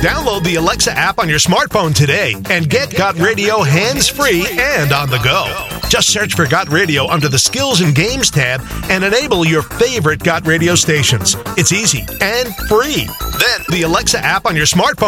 Download the Alexa app on your smartphone today and get Got Radio hands-free and on the go. Just search for Got Radio under the Skills and Games tab and enable your favorite Got Radio stations. It's easy and free. Then the Alexa app on your smartphone